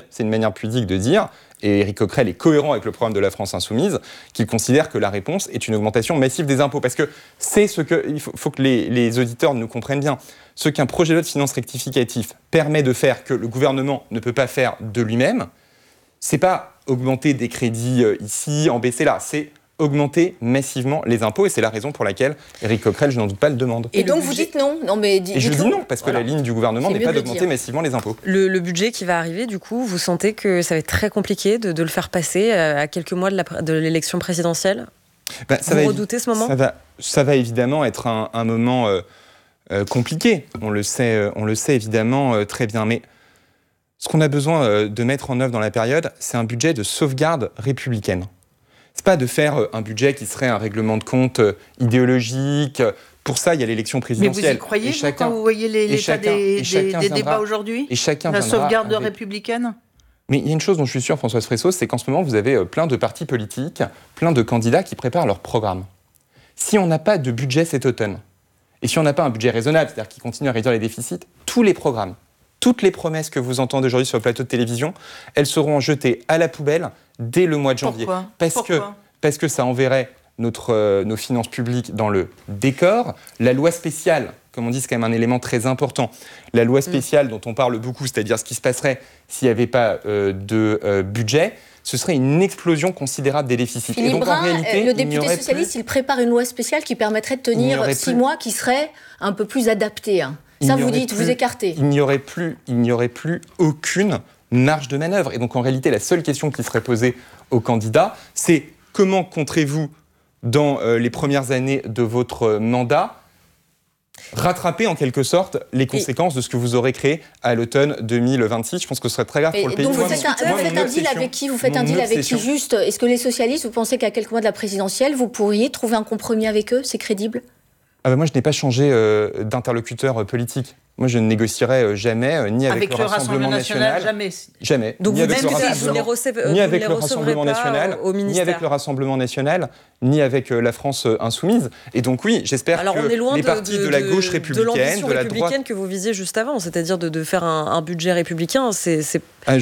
de dire... Et Éric Coquerel est cohérent avec le programme de la France Insoumise, qu'il considère que la réponse est une augmentation massive des impôts. Parce que c'est ce que... Il faut que les auditeurs nous comprennent bien. Ce qu'un projet de loi de finances rectificatif permet de faire que le gouvernement ne peut pas faire de lui-même, c'est pas augmenter des crédits ici, en baisser là. C'est augmenter massivement les impôts, et c'est la raison pour laquelle Éric Coquerel, je n'en doute pas, le demande. Et donc vous dites non ? Et je dis non, parce que la ligne du gouvernement n'est pas d'augmenter massivement les impôts. Le budget qui va arriver, du coup, vous sentez que ça va être très compliqué de le faire passer à quelques mois de l'élection présidentielle ? Vous redoutez ce moment ? Ça va évidemment être un moment compliqué, on le sait évidemment très bien, mais ce qu'on a besoin de mettre en œuvre dans la période, c'est un budget de sauvegarde républicaine. C'est pas de faire un budget qui serait un règlement de compte idéologique. Pour ça, il y a l'élection présidentielle. Mais vous y croyez quand vous voyez l'état des débats aujourd'hui ? La sauvegarde républicaine ? Mais il y a une chose dont je suis sûr, Françoise Fresso, c'est qu'en ce moment, vous avez plein de partis politiques, plein de candidats qui préparent leur programme. Si on n'a pas de budget cet automne, et si on n'a pas un budget raisonnable, c'est-à-dire qui continue à réduire les déficits, tous les programmes, toutes les promesses que vous entendez aujourd'hui sur le plateau de télévision, elles seront jetées à la poubelle dès le mois de janvier. Pourquoi ? Parce que ça enverrait nos finances publiques dans le décor. La loi spéciale, comme on dit, c'est quand même un élément très important. La loi spéciale dont on parle beaucoup, c'est-à-dire ce qui se passerait s'il n'y avait pas de budget, ce serait une explosion considérable des déficits. Philippe Brun, le député socialiste, il prépare une loi spéciale qui permettrait de tenir 6 mois, qui serait un peu plus adaptée. Ça, vous dites, vous écartez. Il n'y aurait plus aucune marge de manœuvre. Et donc, en réalité, la seule question qui serait posée aux candidats, c'est comment compterez-vous, dans les premières années de votre mandat, rattraper en quelque sorte les conséquences de ce que vous aurez créé à l'automne 2026. Je pense que ce serait très grave pour le pays. Donc vous faites un deal avec qui ? Vous faites un deal avec qui juste ? Est-ce que les socialistes, vous pensez qu'à quelques mois de la présidentielle, vous pourriez trouver un compromis avec eux ? C'est crédible ? Moi, je n'ai pas changé d'interlocuteur politique. Moi, je ne négocierai jamais, ni avec le Rassemblement national. Jamais. Donc, ni vous avec dites le Rassemblement national, ni avec le Rassemblement national, ni avec la France insoumise. Et donc, oui, j'espère que les partis de la gauche républicaine, de l'ambition de la républicaine droite... que vous visiez juste avant, c'est-à-dire de faire un budget républicain, Est-ce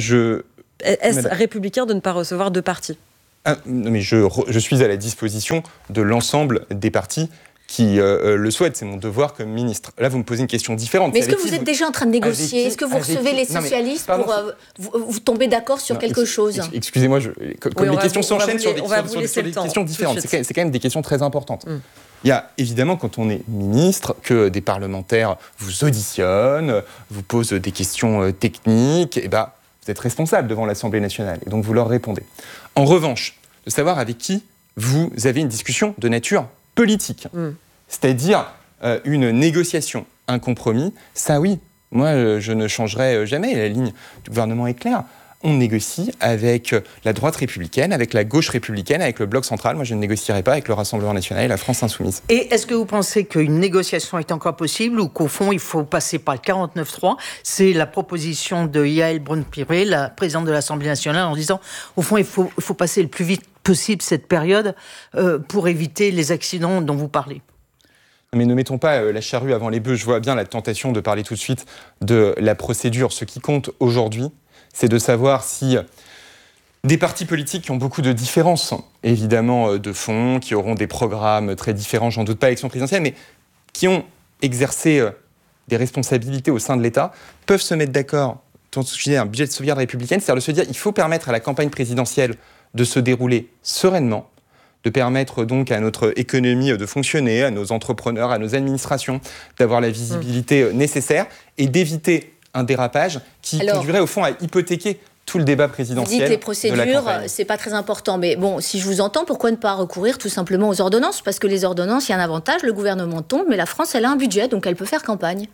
républicain de ne pas recevoir deux partis ? Mais je suis à la disposition de l'ensemble des partis qui le souhaitent. C'est mon devoir comme ministre. Là, vous me posez une question différente. Mais est-ce que vous êtes déjà en train de négocier ? Est-ce que vous recevez les socialistes pour vous tomber d'accord sur quelque chose ? Excusez-moi, comme les questions s'enchaînent sur des questions différentes. C'est quand même des questions très importantes. Il y a évidemment, quand on est ministre, que des parlementaires vous auditionnent, vous posent des questions techniques, et vous êtes responsable devant l'Assemblée nationale, et donc vous leur répondez. En revanche, de savoir avec qui vous avez une discussion de nature politique, c'est-à-dire une négociation, un compromis, ça oui, moi je ne changerai jamais, la ligne du gouvernement est claire. On négocie avec la droite républicaine, avec la gauche républicaine, avec le bloc central. Moi, je ne négocierai pas avec le Rassemblement national et la France insoumise. Et est-ce que vous pensez qu'une négociation est encore possible ou qu'au fond, il faut passer par le 49.3 ? C'est la proposition de Yaël Braun-Pivet, la présidente de l'Assemblée nationale, en disant, au fond, il faut passer le plus vite possible cette période pour éviter les accidents dont vous parlez. Mais ne mettons pas la charrue avant les bœufs. Je vois bien la tentation de parler tout de suite de la procédure. Ce qui compte aujourd'hui, c'est de savoir si des partis politiques qui ont beaucoup de différences, évidemment de fond, qui auront des programmes très différents, j'en doute pas, à l'élection présidentielle, mais qui ont exercé des responsabilités au sein de l'État, peuvent se mettre d'accord dans un budget de sauvegarde républicaine, c'est-à-dire de se dire qu'il faut permettre à la campagne présidentielle de se dérouler sereinement, de permettre donc à notre économie de fonctionner, à nos entrepreneurs, à nos administrations, d'avoir la visibilité nécessaire et d'éviter un dérapage qui conduirait au fond à hypothéquer tout le débat présidentiel. Vous dites les procédures, c'est pas très important. Mais bon, si je vous entends, pourquoi ne pas recourir tout simplement aux ordonnances ? Parce que les ordonnances, il y a un avantage, le gouvernement tombe, mais la France, elle a un budget, donc elle peut faire campagne.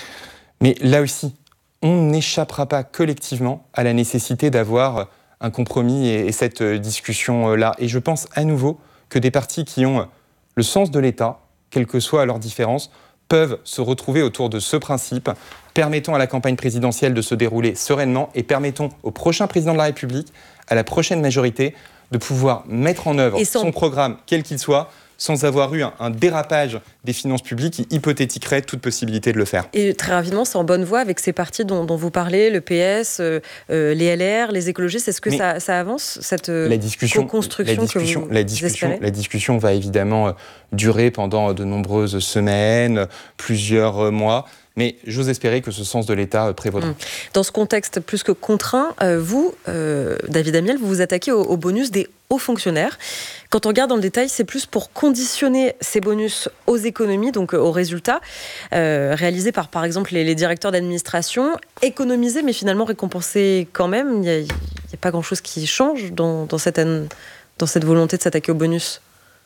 Mais là aussi, on n'échappera pas collectivement à la nécessité d'avoir un compromis et cette discussion-là. Et je pense à nouveau que des partis qui ont le sens de l'État, quelles que soient leurs différences, peuvent se retrouver autour de ce principe. Permettons à la campagne présidentielle de se dérouler sereinement et permettons au prochain président de la République, à la prochaine majorité, de pouvoir mettre en œuvre son programme, quel qu'il soit, sans avoir eu un dérapage des finances publiques qui hypothétiquerait toute possibilité de le faire. Et très rapidement, c'est en bonne voie avec ces partis dont vous parlez, le PS, les LR, les écologistes. Est-ce que ça avance, cette co-construction que vous espérez ? La discussion va évidemment durer pendant de nombreuses semaines, plusieurs mois. Mais j'ose espérer que ce sens de l'État prévaudra. Dans ce contexte plus que contraint, vous, David Amiel, vous vous attaquez au bonus des hauts fonctionnaires. Quand on regarde dans le détail, c'est plus pour conditionner ces bonus aux économies, donc aux résultats, réalisés par exemple, les directeurs d'administration, économiser, mais finalement récompenser quand même. Il n'y a pas grand-chose qui change dans cette volonté de s'attaquer au bonus.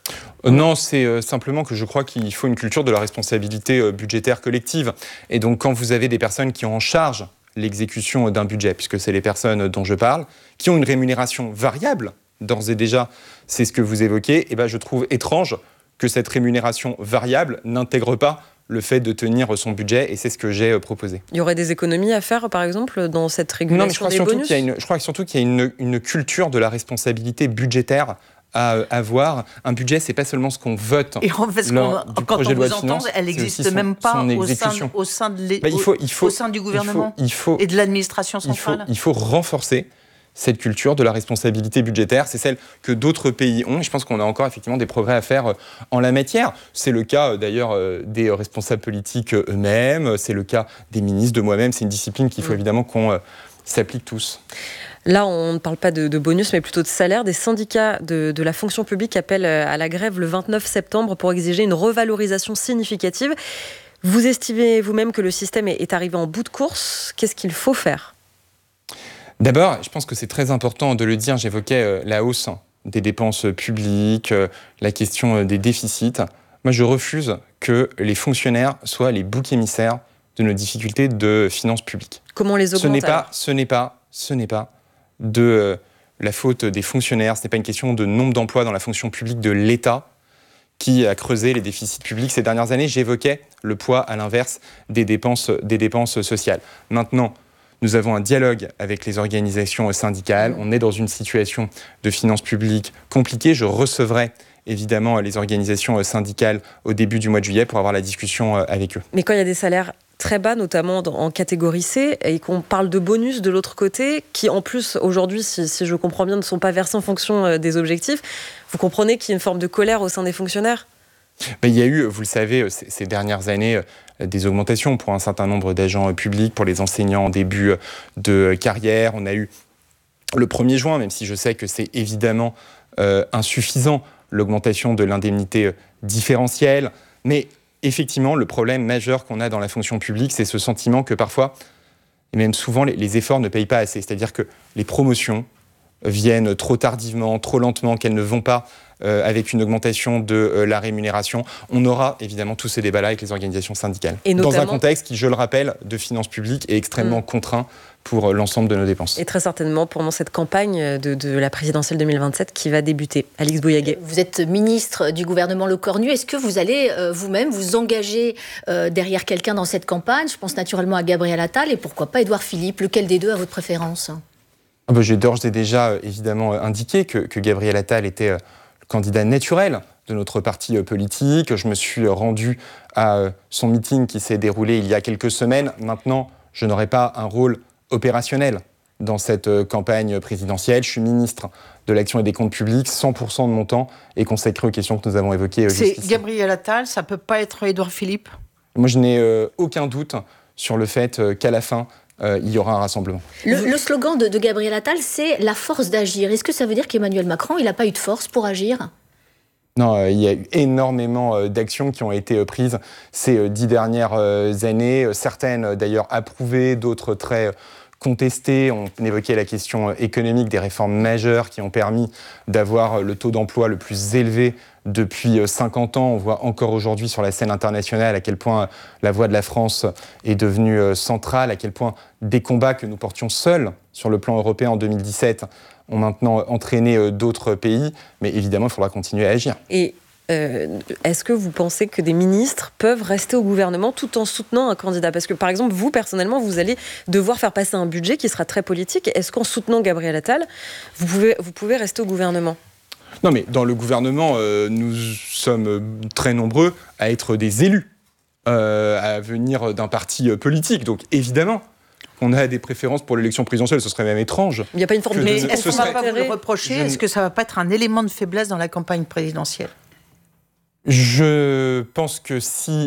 Non, c'est simplement que je crois qu'il faut une culture de la responsabilité budgétaire collective. Et donc, quand vous avez des personnes qui ont en charge l'exécution d'un budget, puisque c'est les personnes dont je parle, qui ont une rémunération variable, d'ores et déjà, c'est ce que vous évoquez, et je trouve étrange que cette rémunération variable n'intègre pas le fait de tenir son budget, et c'est ce que j'ai proposé. Il y aurait des économies à faire, par exemple, dans cette régulation des bonus ? Je crois surtout qu'il y a une culture de la responsabilité budgétaire à avoir. Un budget, c'est pas seulement ce qu'on vote. Et en fait, quand on vous entend, elle n'existe même pas au sein du gouvernement et de l'administration centrale. Il faut renforcer cette culture de la responsabilité budgétaire. C'est celle que d'autres pays ont. Et je pense qu'on a encore effectivement des progrès à faire en la matière. C'est le cas d'ailleurs des responsables politiques eux-mêmes. C'est le cas des ministres, de moi-même. C'est une discipline qu'il faut évidemment qu'on s'applique tous. Là, on ne parle pas de bonus, mais plutôt de salaire. Des syndicats de la fonction publique appellent à la grève le 29 septembre pour exiger une revalorisation significative. Vous estimez vous-même que le système est arrivé en bout de course. Qu'est-ce qu'il faut faire ? D'abord, je pense que c'est très important de le dire. J'évoquais la hausse des dépenses publiques, la question des déficits. Moi, je refuse que les fonctionnaires soient les boucs émissaires de nos difficultés de finances publiques. Comment les augmenter ? Ce n'est pas de la faute des fonctionnaires, ce n'est pas une question de nombre d'emplois dans la fonction publique de l'État qui a creusé les déficits publics ces dernières années. J'évoquais le poids, à l'inverse, des dépenses sociales. Maintenant, nous avons un dialogue avec les organisations syndicales. On est dans une situation de finances publiques compliquée. Je recevrai évidemment les organisations syndicales au début du mois de juillet pour avoir la discussion avec eux. Mais quand il y a des salaires très bas, notamment en catégorie C, et qu'on parle de bonus de l'autre côté, qui en plus aujourd'hui, si je comprends bien, ne sont pas versés en fonction des objectifs, vous comprenez qu'il y a une forme de colère au sein des fonctionnaires ? Il y a eu, vous le savez, ces dernières années, des augmentations pour un certain nombre d'agents publics, pour les enseignants en début de carrière. On a eu le 1er juin, même si je sais que c'est évidemment insuffisant, l'augmentation de l'indemnité différentielle. Mais effectivement, le problème majeur qu'on a dans la fonction publique, c'est ce sentiment que parfois, et même souvent, les efforts ne payent pas assez. C'est-à-dire que les promotions viennent trop tardivement, trop lentement, qu'elles ne vont pas avec une augmentation de la rémunération. On aura évidemment tous ces débats-là avec les organisations syndicales. Et notamment, dans un contexte qui, je le rappelle, de finances publiques est extrêmement contraint pour l'ensemble de nos dépenses. Et très certainement pendant cette campagne de la présidentielle 2027 qui va débuter. Alix Bouyaguet. Vous êtes ministre du gouvernement Lecornu. Est-ce que vous allez vous-même vous engager derrière quelqu'un dans cette campagne ? Je pense naturellement à Gabriel Attal et pourquoi pas Édouard Philippe. Lequel des deux a votre préférence ? J'ai d'ores et déjà évidemment indiqué que Gabriel Attal était le candidat naturel de notre parti politique. Je me suis rendu à son meeting qui s'est déroulé il y a quelques semaines. Maintenant, je n'aurai pas un rôle opérationnel dans cette campagne présidentielle. Je suis ministre de l'Action et des Comptes Publics. 100% de mon temps est consacré aux questions que nous avons évoquées jusqu'ici. C'est Gabriel Attal, ça ne peut pas être Édouard Philippe ? Moi, je n'ai aucun doute sur le fait qu'à la fin, il y aura un rassemblement. Le slogan de Gabriel Attal, c'est « la force d'agir ». Est-ce que ça veut dire qu'Emmanuel Macron, il n'a pas eu de force pour agir ? Non, il y a eu énormément d'actions qui ont été prises ces 10 dernières années. Certaines d'ailleurs approuvées, d'autres très contestées. On évoquait la question économique, des réformes majeures qui ont permis d'avoir le taux d'emploi le plus élevé depuis 50 ans. On voit encore aujourd'hui sur la scène internationale à quel point la voix de la France est devenue centrale, à quel point des combats que nous portions seuls sur le plan européen en 2017 ont maintenant entraîné d'autres pays. Mais évidemment, il faudra continuer à agir. Et est-ce que vous pensez que des ministres peuvent rester au gouvernement tout en soutenant un candidat ? Parce que, par exemple, vous, personnellement, vous allez devoir faire passer un budget qui sera très politique. Est-ce qu'en soutenant Gabriel Attal, vous pouvez rester au gouvernement ? Non, mais dans le gouvernement, nous sommes très nombreux à être des élus, à venir d'un parti politique. Donc, évidemment, on a des préférences pour l'élection présidentielle. Ce serait même étrange. Il n'y a pas une forme Mais est-ce qu'on ne va pas vous le reprocher ? Est-ce que ça ne va pas être un élément de faiblesse dans la campagne présidentielle ? Je pense que si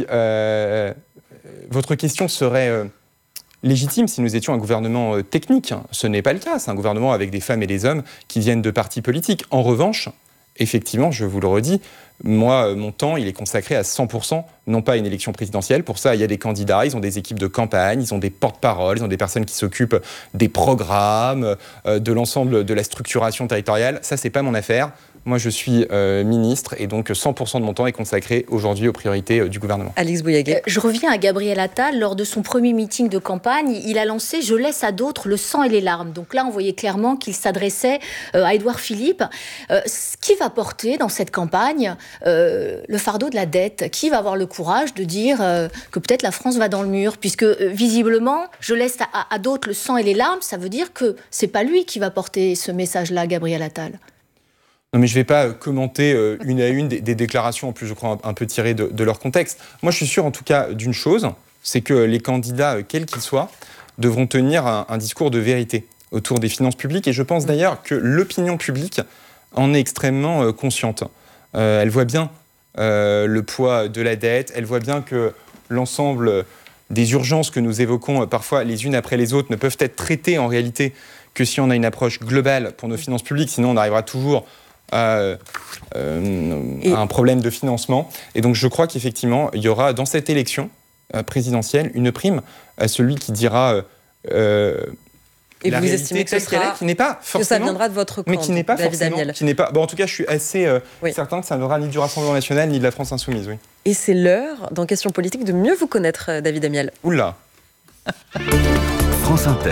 votre question serait légitime si nous étions un gouvernement technique, ce n'est pas le cas. C'est un gouvernement avec des femmes et des hommes qui viennent de partis politiques. En revanche, effectivement, je vous le redis, moi, mon temps, il est consacré à 100%, non pas à une élection présidentielle. Pour ça, il y a des candidats, ils ont des équipes de campagne, ils ont des porte-paroles, ils ont des personnes qui s'occupent des programmes, de l'ensemble de la structuration territoriale. Ça, c'est pas mon affaire. Moi, je suis ministre et donc 100% de mon temps est consacré aujourd'hui aux priorités du gouvernement. Alix Bouyaguet. Je reviens à Gabriel Attal. Lors de son premier meeting de campagne, il a lancé « Je laisse à d'autres le sang et les larmes ». Donc là, on voyait clairement qu'il s'adressait à Édouard Philippe. Qui va porter dans cette campagne le fardeau de la dette ? Qui va avoir le courage de dire que peut-être la France va dans le mur ? Puisque visiblement, je laisse à d'autres le sang et les larmes, ça veut dire que c'est pas lui qui va porter ce message-là, Gabriel Attal. Non, mais je ne vais pas commenter une à une des déclarations, en plus je crois un peu tirées de leur contexte. Moi je suis sûr en tout cas d'une chose, c'est que les candidats, quels qu'ils soient, devront tenir un discours de vérité autour des finances publiques. Et je pense d'ailleurs que l'opinion publique en est extrêmement consciente. Elle voit bien le poids de la dette, elle voit bien que l'ensemble des urgences que nous évoquons parfois les unes après les autres ne peuvent être traitées en réalité que si on a une approche globale pour nos finances publiques, sinon on arrivera toujours à un problème de financement. Et donc je crois qu'effectivement, il y aura dans cette élection présidentielle une prime à celui qui dira et la vous réalité estimez que telle qu'elle est, qui n'est pas forcément, que ça viendra de votre camp, mais qui n'est pas David forcément, Amiel. qui n'est pas. Bon, en tout cas, je suis assez certain que ça ne viendra ni du Rassemblement national ni de la France insoumise. Oui. Et c'est l'heure, dans Question politique, de mieux vous connaître, David Amiel. Oula. France Inter.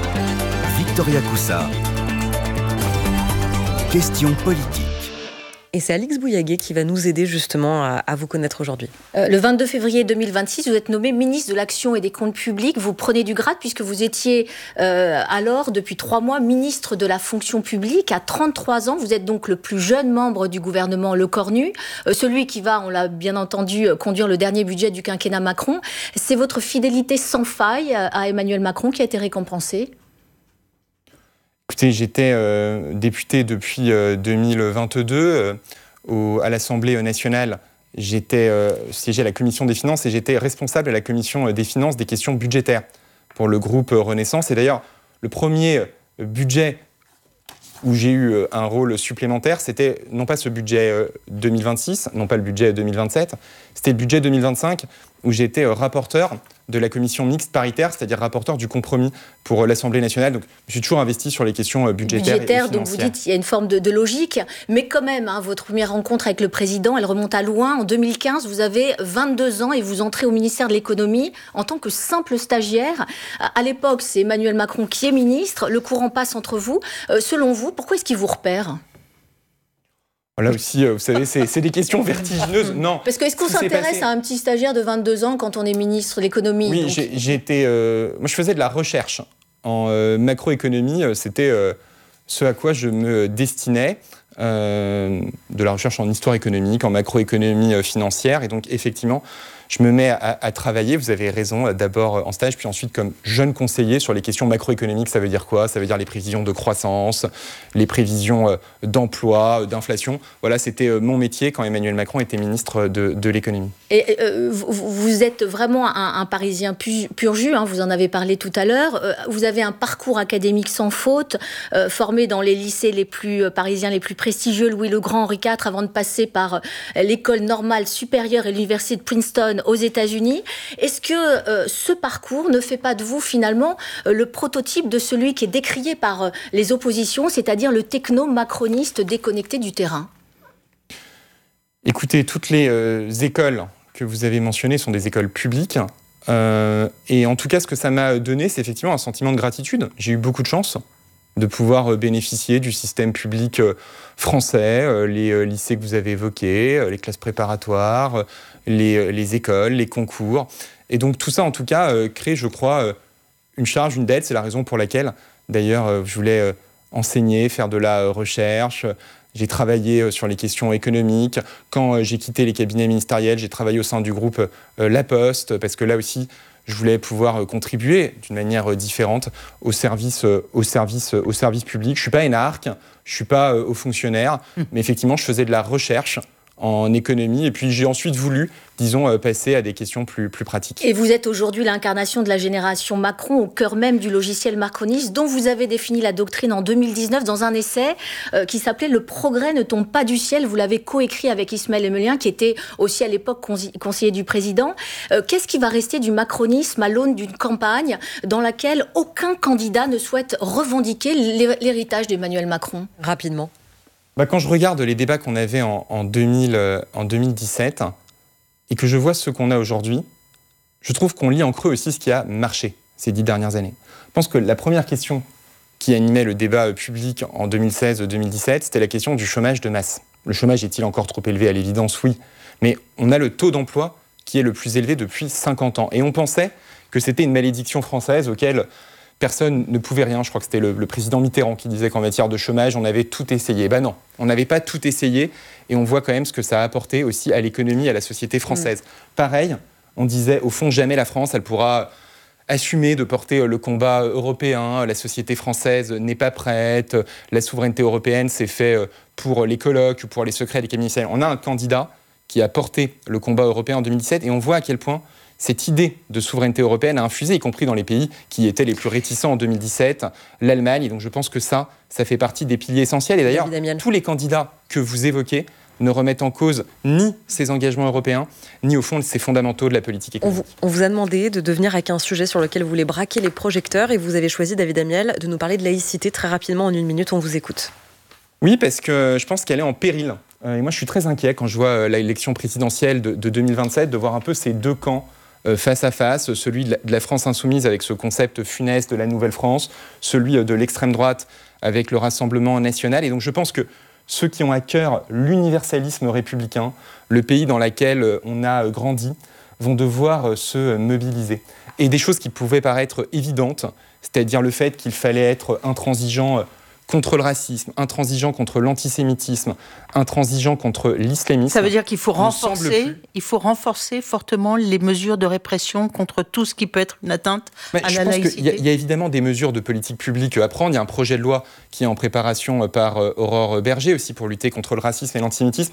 Victoria Coussa. Question politique. Et c'est Alix Bouillaguet qui va nous aider justement à vous connaître aujourd'hui. Le 22 février 2026, vous êtes nommé ministre de l'Action et des Comptes Publics. Vous prenez du grade puisque vous étiez alors, depuis 3 mois, ministre de la Fonction publique. À 33 ans, vous êtes donc le plus jeune membre du gouvernement Lecornu, celui qui va, on l'a bien entendu, conduire le dernier budget du quinquennat Macron. C'est votre fidélité sans faille à Emmanuel Macron qui a été récompensée? Écoutez, j'étais député depuis 2022 à l'Assemblée nationale. J'étais siégé à la Commission des finances et j'étais responsable à la Commission des finances des questions budgétaires pour le groupe Renaissance. Et d'ailleurs, le premier budget où j'ai eu un rôle supplémentaire, c'était non pas ce budget 2026, non pas le budget 2027, c'était le budget 2025 où j'étais rapporteur de la commission mixte paritaire, c'est-à-dire rapporteur du compromis pour l'Assemblée nationale. Donc, je suis toujours investi sur les questions budgétaires et financières. Donc vous dites qu'il y a une forme de logique, mais quand même, votre première rencontre avec le président, elle remonte à loin. En 2015, vous avez 22 ans et vous entrez au ministère de l'économie en tant que simple stagiaire. À l'époque, c'est Emmanuel Macron qui est ministre. Le courant passe entre vous. Selon vous, pourquoi est-ce qu'il vous repère ? Là aussi, vous savez, c'est des questions vertigineuses. Non. Parce que est-ce qu'on s'intéresse à un petit stagiaire de 22 ans quand on est ministre de l'économie? Oui, moi, je faisais de la recherche en macroéconomie. C'était ce à quoi je me destinais. De la recherche en histoire économique, en macroéconomie financière. Et donc, effectivement, je me mets à travailler, vous avez raison, d'abord en stage, puis ensuite comme jeune conseiller sur les questions macroéconomiques. Ça veut dire quoi? Ça veut dire les prévisions de croissance, les prévisions d'emploi, d'inflation. Voilà, c'était mon métier quand Emmanuel Macron était ministre de l'économie. Et vous êtes vraiment un Parisien pur jus, vous en avez parlé tout à l'heure. Vous avez un parcours académique sans faute, formé dans les lycées les plus parisiens, les plus prestigieux, Louis le Grand, Henri IV, avant de passer par l'école normale supérieure et l'université de Princeton aux États-Unis. Est-ce que ce parcours ne fait pas de vous finalement le prototype de celui qui est décrié par les oppositions, c'est-à-dire le techno-macroniste déconnecté du terrain? Écoutez, toutes les écoles que vous avez mentionnées sont des écoles publiques. Et en tout cas, ce que ça m'a donné, c'est effectivement un sentiment de gratitude. J'ai eu beaucoup de chance de pouvoir bénéficier du système public français, les lycées que vous avez évoqués, les classes préparatoires, les écoles, les concours. Et donc tout ça, en tout cas, crée, je crois, une charge, une dette. C'est la raison pour laquelle, d'ailleurs, je voulais enseigner, faire de la recherche. J'ai travaillé sur les questions économiques. Quand j'ai quitté les cabinets ministériels, j'ai travaillé au sein du groupe La Poste, parce que là aussi, je voulais pouvoir contribuer d'une manière différente au service public. Je ne suis pas énarque, je ne suis pas haut fonctionnaire, mais effectivement, je faisais de la recherche en économie. Et puis, j'ai ensuite voulu, disons, passer à des questions plus pratiques. Et vous êtes aujourd'hui l'incarnation de la génération Macron, au cœur même du logiciel macroniste, dont vous avez défini la doctrine en 2019 dans un essai qui s'appelait « Le progrès ne tombe pas du ciel ». Vous l'avez coécrit avec Ismaël Emelien, qui était aussi à l'époque conseiller du président. Qu'est-ce qui va rester du macronisme à l'aune d'une campagne dans laquelle aucun candidat ne souhaite revendiquer l'héritage d'Emmanuel Macron? Rapidement. Quand je regarde les débats qu'on avait en 2017 et que je vois ce qu'on a aujourd'hui, je trouve qu'on lit en creux aussi ce qui a marché ces 10 dernières années. Je pense que la première question qui animait le débat public en 2016-2017, c'était la question du chômage de masse. Le chômage est-il encore trop élevé? À l'évidence, oui. Mais on a le taux d'emploi qui est le plus élevé depuis 50 ans. Et on pensait que c'était une malédiction française auquel personne ne pouvait rien. Je crois que c'était le président Mitterrand qui disait qu'en matière de chômage, on avait tout essayé. Non, on n'avait pas tout essayé. Et on voit quand même ce que ça a apporté aussi à l'économie, à la société française. Pareil, on disait, au fond, jamais la France, elle pourra assumer de porter le combat européen. La société française n'est pas prête. La souveraineté européenne, c'est fait pour les colloques ou pour les secrets des cabinets ministériels. On a un candidat qui a porté le combat européen en 2017 et on voit à quel point cette idée de souveraineté européenne a infusé, y compris dans les pays qui étaient les plus réticents en 2017, l'Allemagne. Et donc je pense que ça fait partie des piliers essentiels. Et d'ailleurs, tous les candidats que vous évoquez ne remettent en cause ni ces engagements européens, ni au fond ces fondamentaux de la politique économique. On vous a demandé de devenir avec un sujet sur lequel vous voulez braquer les projecteurs et vous avez choisi, David Amiel, de nous parler de laïcité très rapidement en 1 minute. On vous écoute. Oui, parce que je pense qu'elle est en péril. Et moi, je suis très inquiet quand je vois l'élection présidentielle de 2027, de voir un peu ces deux camps face à face, celui de la France insoumise avec ce concept funeste de la Nouvelle-France, celui de l'extrême droite avec le Rassemblement national. Et donc je pense que ceux qui ont à cœur l'universalisme républicain, le pays dans lequel on a grandi, vont devoir se mobiliser. Et des choses qui pouvaient paraître évidentes, c'est-à-dire le fait qu'il fallait être intransigeant contre le racisme, intransigeant contre l'antisémitisme, intransigeant contre l'islamisme. Ça veut dire qu'il faut renforcer fortement les mesures de répression contre tout ce qui peut être une atteinte à la laïcité. Je pense qu'il y a évidemment des mesures de politique publique à prendre. Il y a un projet de loi qui est en préparation par Aurore Berger, aussi pour lutter contre le racisme et l'antisémitisme.